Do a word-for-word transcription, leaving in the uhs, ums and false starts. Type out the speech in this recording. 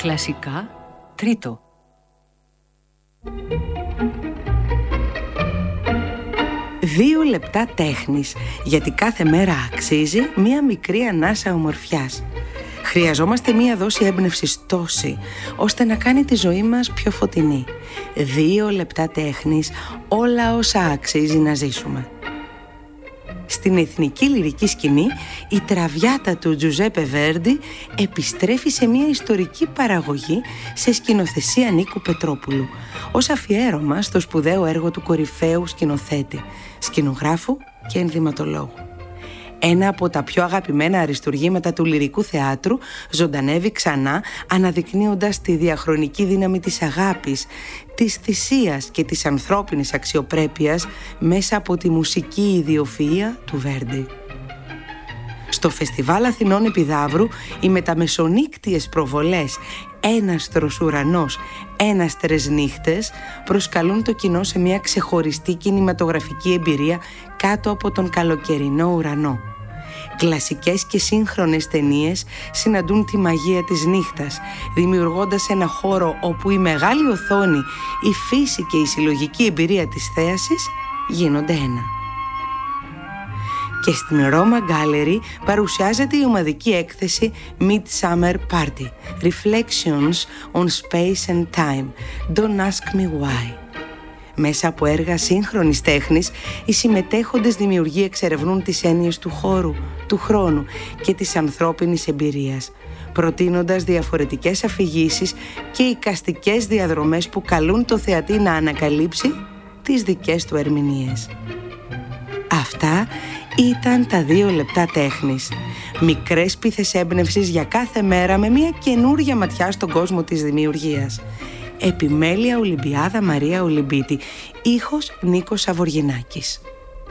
Κλασικά τρίτο. Δύο λεπτά τέχνης, γιατί κάθε μέρα αξίζει μία μικρή ανάσα ομορφιάς. Χρειαζόμαστε μία δόση έμπνευσης τόση, ώστε να κάνει τη ζωή μας πιο φωτεινή. Δύο λεπτά τέχνης, όλα όσα αξίζει να ζήσουμε. Στην εθνική λυρική σκηνή, η Τραβιάτα του Τζουζέπε Βέρντι επιστρέφει σε μια ιστορική παραγωγή σε σκηνοθεσία Νίκου Πετρόπουλου, ως αφιέρωμα στο σπουδαίο έργο του κορυφαίου σκηνοθέτη, σκηνογράφου και ενδυματολόγου. Ένα από τα πιο αγαπημένα αριστουργήματα του λυρικού θεάτρου ζωντανεύει ξανά, αναδεικνύοντας τη διαχρονική δύναμη της αγάπης, της θυσίας και της ανθρώπινης αξιοπρέπειας μέσα από τη μουσική ιδιοφυΐα του Βέρντι. Στο Φεστιβάλ Αθηνών Επιδαύρου, οι μεταμεσονύκτιες προβολές «Έναστρος ουρανός, έναστρες νύχτες» προσκαλούν το κοινό σε μια ξεχωριστή κινηματογραφική εμπειρία κάτω από τον καλοκαιρινό ουρανό. Κλασικές και σύγχρονες ταινίες συναντούν τη μαγεία της νύχτας, δημιουργώντας ένα χώρο όπου η μεγάλη οθόνη, η φύση και η συλλογική εμπειρία της θέασης γίνονται ένα. Και στην Roma Gallery παρουσιάζεται η ομαδική έκθεση Midsummer Party, Reflections on Space and Time, Don't Ask Me Why. Μέσα από έργα σύγχρονης τέχνης, οι συμμετέχοντες δημιουργοί εξερευνούν τις έννοιες του χώρου, του χρόνου και της ανθρώπινης εμπειρίας, προτείνοντας διαφορετικές αφηγήσεις και εικαστικές διαδρομές που καλούν το θεατή να ανακαλύψει τις δικές του ερμηνείες. Αυτά ήταν τα δύο λεπτά τέχνης. Μικρές πίθες έμπνευσης για κάθε μέρα με μια καινούρια ματιά στον κόσμο της δημιουργίας. Επιμέλεια Ολυμπιάδα Μαρία Ολυμπίτη. Ήχος Νίκος Σαβοργινάκης.